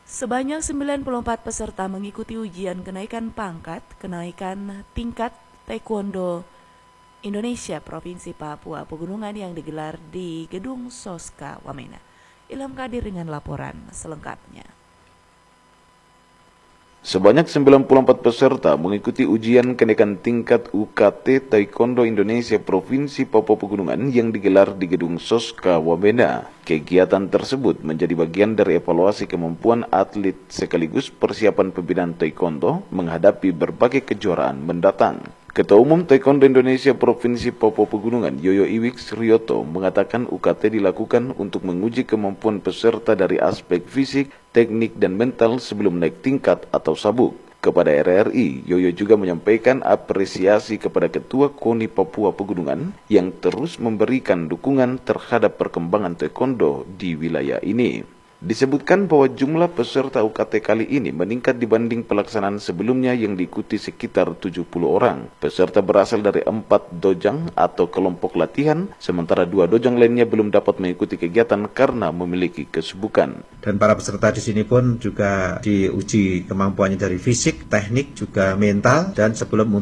Sebanyak 94 peserta mengikuti ujian kenaikan pangkat, kenaikan tingkat Taekwondo Indonesia Provinsi Papua Pegunungan yang digelar di Gedung Soska Wamena. Ilham Kadir dengan laporan selengkapnya. Sebanyak 94 peserta mengikuti ujian kenaikan tingkat UKT Taekwondo Indonesia Provinsi Papua Pegunungan yang digelar di Gedung Soska Wamena. Kegiatan tersebut menjadi bagian dari evaluasi kemampuan atlet sekaligus persiapan pembinaan Taekwondo menghadapi berbagai kejuaraan mendatang. Ketua Umum Taekwondo Indonesia Provinsi Papua Pegunungan Yoyo Iwix Rioto mengatakan UKT dilakukan untuk menguji kemampuan peserta dari aspek fisik, teknik, dan mental sebelum naik tingkat atau sabuk. Kepada RRI, Yoyo juga menyampaikan apresiasi kepada Ketua KONI Papua Pegunungan yang terus memberikan dukungan terhadap perkembangan Taekwondo di wilayah ini. Disebutkan bahwa jumlah peserta UKT kali ini meningkat dibanding pelaksanaan sebelumnya yang diikuti sekitar 70 orang. Peserta berasal dari 4 dojang atau kelompok latihan, sementara 2 dojang lainnya belum dapat mengikuti kegiatan karena memiliki kesibukan. Dan para peserta di sini pun juga diuji kemampuannya dari fisik, teknik, juga mental, dan sebelum